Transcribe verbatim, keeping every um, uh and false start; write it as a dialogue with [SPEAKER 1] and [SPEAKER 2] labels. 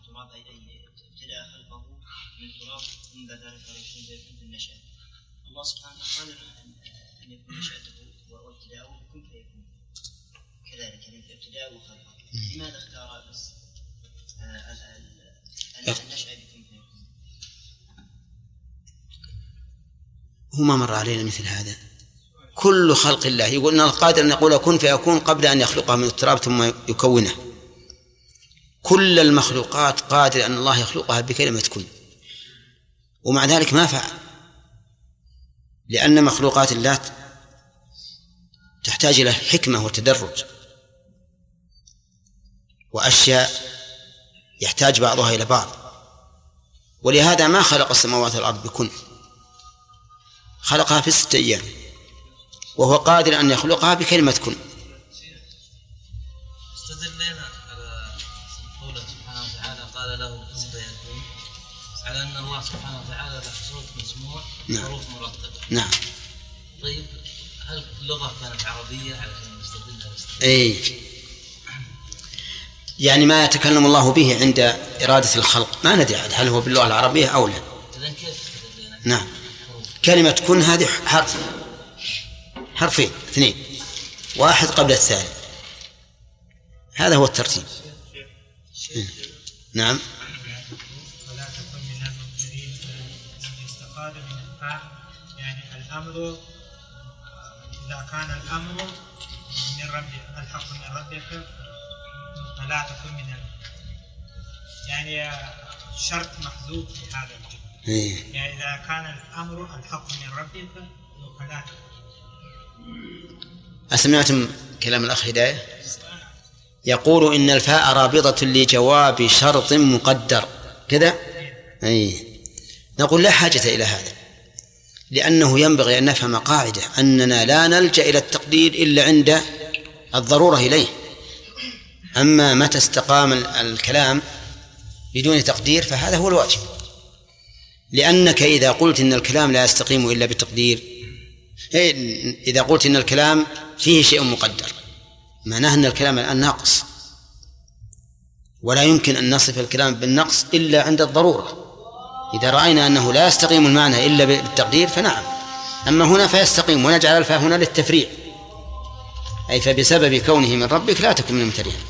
[SPEAKER 1] التراب أي ابتدأ خلقه من التراب ثم بعد ذلك يكون في النشأة. الله سبحانه قادر أن يكون نشأته وابتداؤه يكون فيكون كذلك، يعني في ابتداء وخلقه. لماذا اختار بس النشأة يكون فيكون؟
[SPEAKER 2] هو ما مر علينا مثل هذا. كل خلق الله يقول إن القادر أن يقول كن فيكون قبل أن يخلقها من التراب ثم يكونه. كل المخلوقات قادر أن الله يخلقها بكلمة كن، ومع ذلك ما فعل، لأن مخلوقات الله تحتاج إلى حكمة وتدرج، وأشياء يحتاج بعضها إلى بعض، ولهذا ما خلق السماوات والأرض بكن، خلقها في ستة أيام، وهو قادر أن يخلقها بكلمة كن.
[SPEAKER 3] استدلنا على قوله سبحانه وتعالى قال له كن فيكون على أن الله سبحانه وتعالى له صوت مسموع وحروف مرتبة.
[SPEAKER 2] نعم.
[SPEAKER 3] طيب هل اللغة كانت عربية علشان نستدل؟
[SPEAKER 2] أي يعني ما يتكلم الله به عند إرادة الخلق ما ندري هل هو باللغة العربية أو لا.
[SPEAKER 3] إذن كيف استدلنا؟
[SPEAKER 2] نعم. كلمة كن هذه حرف، حرفين اثنين، واحد قبل الثاني، هذا هو الترتيب. نعم.
[SPEAKER 4] ولا تكن من الممترين الذي استفاد من الفاء، يعني الأمر إذا كان الأمر من ربك الحق من ربك فلا تكن من ال... يعني شرط محذوف في هذا الجمله. يعني إذا كان الأمر الحق من ربك فلا تكن.
[SPEAKER 2] أسمعتم كلام الأخ هداية؟ يقول إن الفاء رابطة لجواب شرط مقدر كذا. أي نقول لا حاجة إلى هذا، لأنه ينبغي أن نفهم قاعدة أننا لا نلجأ إلى التقدير إلا عند الضرورة إليه. أما متى استقام الكلام بدون تقدير فهذا هو الواجب، لأنك إذا قلت إن الكلام لا يستقيم إلا بالتقدير، إذا قلت إن الكلام فيه شيء مقدر معناه أن الكلام الآن ناقص، ولا يمكن أن نصف الكلام بالنقص إلا عند الضرورة. إذا رأينا أنه لا يستقيم المعنى إلا بالتقدير فنعم، أما هنا فيستقيم، ونجعل الفاء هنا للتفريع، أي فبسبب كونه من ربك لا تكن من الممترين.